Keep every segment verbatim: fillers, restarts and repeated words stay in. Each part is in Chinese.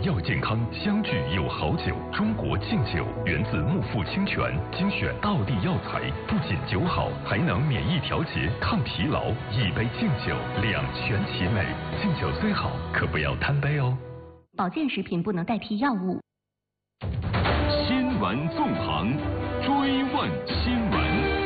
要健康，相聚有好酒。中国劲酒源自木富清泉，精选道地药材，不仅酒好，还能免疫调节、抗疲劳。一杯劲酒，两全其美。劲酒虽好，可不要贪杯哦。 保健食品不能代替药物。 新闻纵横，追问新闻。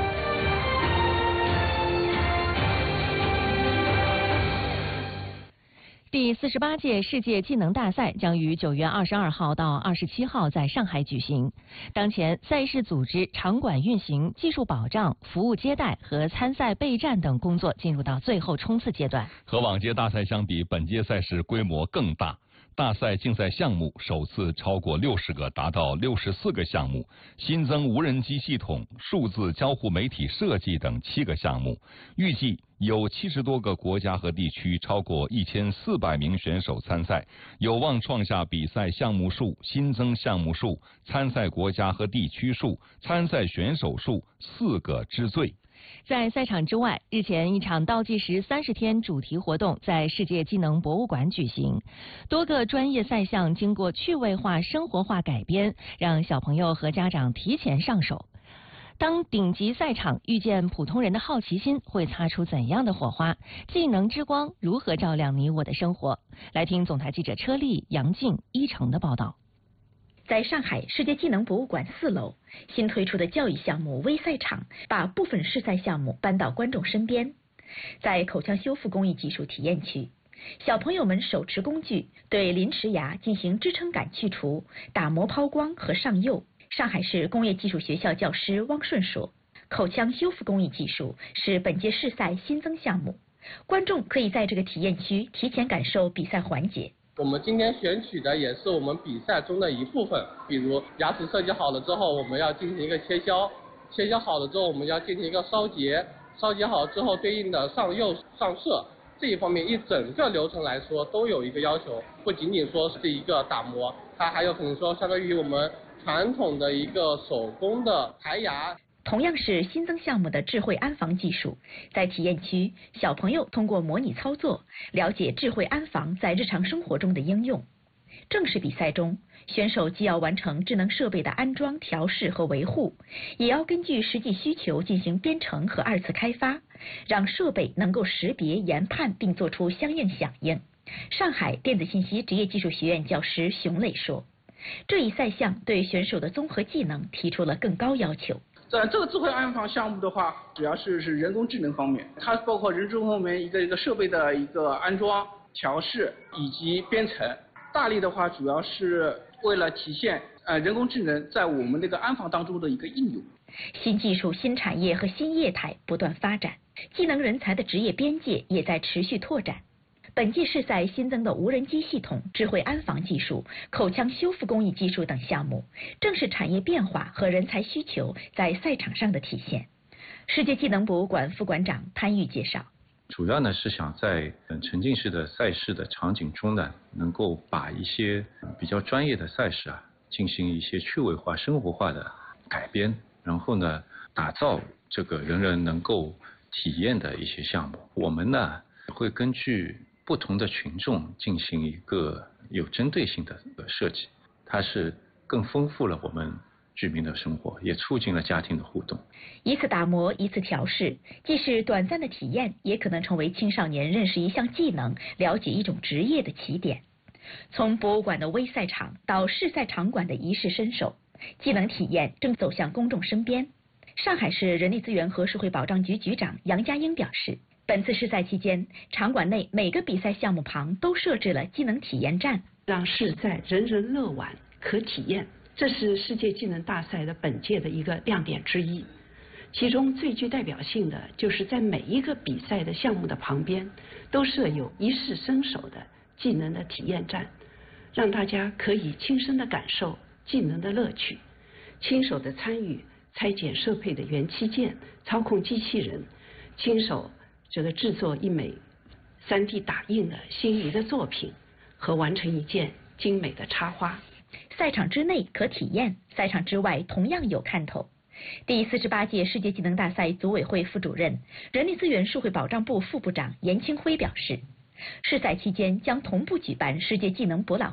第四十八届世界技能大赛将于九月二十二号到二十七号在上海举行。当前，赛事组织、场馆运行、技术保障、服务接待和参赛备战等工作进入到最后冲刺阶段。 和往届大赛相比，本届赛事规模更大。大赛竞赛项目首次超过六十个，达到六十四个项目，新增无人机系统、数字交互媒体设计等七个项目。预计有七十多个国家和地区，超过一千四百名选手参赛，有望创下比赛项目数、新增项目数、参赛国家和地区数、参赛选手数四个之最。 在赛场之外，日前一场倒计时三十天主题活动在世界技能博物馆举行，多个专业赛项经过趣味化、生活化改编，让小朋友和家长提前上手。当顶级赛场遇见普通人的好奇心，会擦出怎样的火花？技能之光如何照亮你我的生活？来听总台记者车丽、杨静、一成的报道。 在上海世界技能博物馆四楼，新推出的教育项目微赛场把部分试赛项目搬到观众身边。在口腔修复工艺技术体验区，小朋友们手持工具对临池牙进行支撑杆去除、打磨抛光和上釉。上海市工业技术学校教师汪顺说，口腔修复工艺技术是本届试赛新增项目，观众可以在这个体验区提前感受比赛环节。 我们今天选取的也是我们比赛中的一部分，比如牙齿设计好了之后，我们要进行一个切削，切削好了之后，我们要进行一个烧结，烧结好之后对应的上釉、上色，这一方面一整个流程来说都有一个要求，不仅仅说是一个打磨，它还有可能说相当于我们传统的一个手工的排牙。 同样是新增项目的智慧安防技术，在体验区，小朋友通过模拟操作，了解智慧安防在日常生活中的应用。正式比赛中，选手既要完成智能设备的安装、调试和维护，也要根据实际需求进行编程和二次开发，让设备能够识别、研判并做出相应响应。上海电子信息职业技术学院教师熊磊说，这一赛项对选手的综合技能提出了更高要求。 在这个智慧安防项目的话，主要是是人工智能方面，它包括人工方面一个一个设备的一个安装、调试以及编程。大力的话，主要是为了体现呃人工智能在我们这个安防当中的一个应用。 新技术、新产业和新业态不断发展，技能人才的职业边界也在持续拓展。本届试赛新增的无人机系统、智慧安防技术、口腔修复工艺技术等项目，正是产业变化和人才需求在赛场上的体现。世界技能博物馆副馆长潘玉介绍， 主要呢是想在沉浸式的赛事的场景中呢，能够把一些比较专业的赛事啊，进行一些趣味化、生活化的改编，然后呢，打造这个人人能够体验的一些项目。我们呢会根据不同的群众进行一个有针对性的设计，它是更丰富了我们居民的生活，也促进了家庭的互动。 一次打磨，一次调试，既是短暂的体验，也可能成为青少年认识一项技能、了解一种职业的起点。从博物馆的微赛场到试赛场馆的一试身手，技能体验正走向公众身边。上海市人力资源和社会保障局局长杨佳英表示，本次试赛期间，场馆内每个比赛项目旁都设置了技能体验站， 让试赛人人乐玩可体验，这是世界技能大赛的本届的一个亮点之一。其中最具代表性的就是在每一个比赛的项目的旁边都设有一试身手的技能的体验站，让大家可以亲身的感受技能的乐趣，亲手的参与拆解设备的元器件，操控机器人，亲手这个制作一枚 三 D 打印的心仪的作品和完成一件精美的插花。 赛场之内可体验，赛场之外同样有看头。第四十八届世界技能大赛组委会副主任、人力资源社会保障部副部长严清辉表示，试赛期间将同步举办世界技能博览